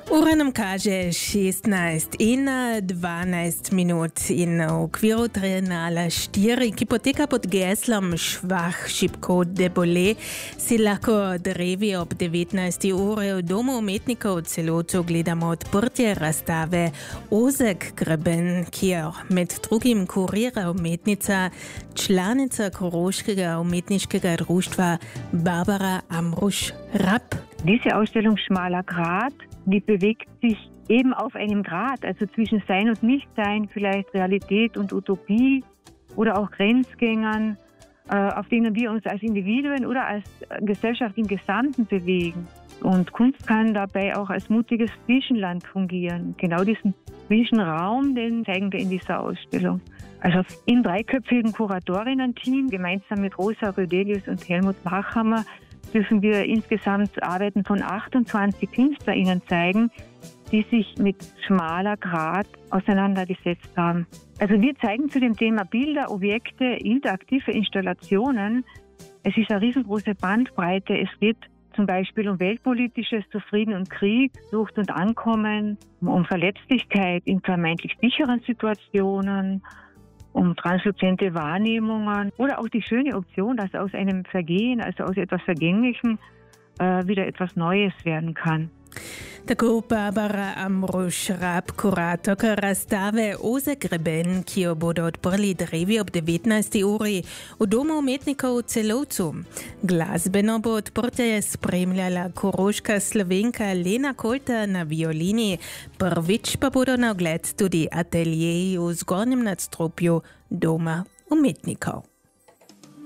Ura nam kaže 16 in 12 minut in v okviru trienala 4, ki poteka pod geslom Švah šibko debole, si lahko drevi ob 19. uri v Domu umetnikov v Celovcu gledamo odprtje razstave Ozek greben, ki jo med drugim kurira umetnica, članica Koroškega umetniškega društva Barbara Amrusch-Rapp. Diese Ausstellung Schmaler Grat, die bewegt sich eben auf einem Grat, also zwischen Sein und Nichtsein, vielleicht Realität und Utopie oder auch Grenzgängern, auf denen wir uns als Individuen oder als Gesellschaft im Gesamten bewegen. Und Kunst kann dabei auch als mutiges Zwischenland fungieren. Genau diesen Zwischenraum, den zeigen wir in dieser Ausstellung. Also im dreiköpfigen Kuratorinnen-Team, gemeinsam mit Rosa Rödelius und Helmut Bachhammer, dürfen wir insgesamt Arbeiten von 28 KünstlerInnen zeigen, die sich mit Schmaler Grat auseinandergesetzt haben. Also wir zeigen zu dem Thema Bilder, Objekte, interaktive Installationen. Es ist eine riesengroße Bandbreite. Es geht zum Beispiel um Weltpolitisches, zu Frieden und Krieg, Sucht und Ankommen, um Verletzlichkeit in vermeintlich sicheren Situationen, um transluzente Wahrnehmungen oder auch die schöne Option, dass aus einem Vergehen, also aus etwas Vergänglichem, wieder etwas Neues werden kann. Tako Barbara Amrusch-Rapp, kuratorka razstave Ozek greben, ki jo bodo odprli drevi ob 19. uri v Domu umetnikov v Celovcu. Glasbeno bo odprtje spremljala koroška Slovenka Lena Kolta na violini, prvič pa bodo na ogled tudi ateljeji v zgornjem nadstropju Doma umetnikov.